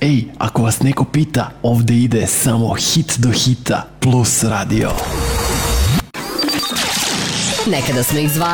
Ej, ako vas neko pita, ovde ide samo hit do hita plus radio. Nekada smo ih zvali